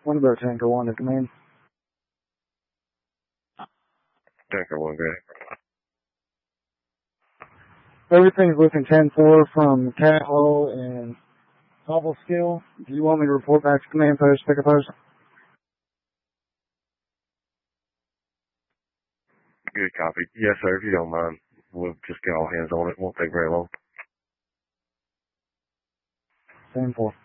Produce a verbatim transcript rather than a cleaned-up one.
Winterboat Tanker one to command. Tanker one, great. Everything's looking ten four from Catlow and Cobleskill. Do you want me to report back to command post, pick a post? Good copy. Yes, sir, if you don't mind. We'll just get all hands on it. Won't take very long. ten four.